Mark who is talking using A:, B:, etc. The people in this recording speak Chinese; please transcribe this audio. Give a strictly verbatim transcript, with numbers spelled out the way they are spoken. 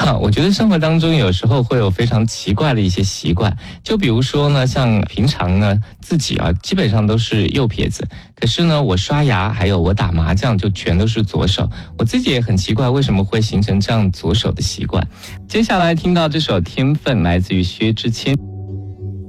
A: 那我觉得生活当中有时候会有非常奇怪的一些习惯，就比如说呢，像平常呢自己啊基本上都是右撇子，可是呢我刷牙还有我打麻将就全都是左手，我自己也很奇怪为什么会形成这样左手的习惯。接下来听到这首《天分》来自于薛之谦。